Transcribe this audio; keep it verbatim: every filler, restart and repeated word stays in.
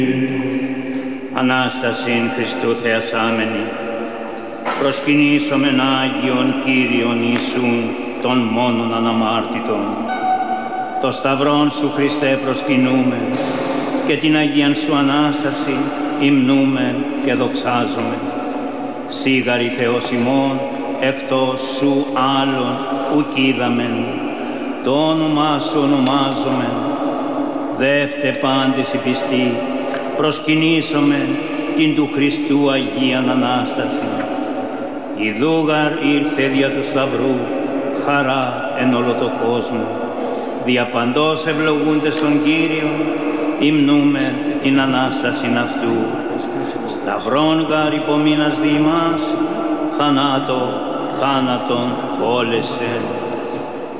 Ανάστασιν Χριστού θεασάμενη, προσκυνήσομεν Άγιον Κύριον Ιησούν των μόνον αναμάρτητων. Το σταυρόν Σου Χριστέ προσκυνούμε και την Αγίαν Σου Ανάσταση υμνούμε και δοξάζουμε. Σίγαρη Θεός ημών, εκτός Σου άλλον ουκ είδαμεν, το όνομά Σου ονομάζομεν. Δεύτε πάντες οι πιστοί, προσκυνήσομεν την του Χριστού Αγίαν Ανάσταση. Ιδούγαρ ήρθε δια του Σταυρού, χαρά εν όλο το κόσμο. Δια παντός ευλογούντες τον Κύριο, υμνούμε την Ανάστασιν Αυτού. Σταυρών γάρ υπομείνας δι' ημάς, θανάτω, θάνατον όλεσεν.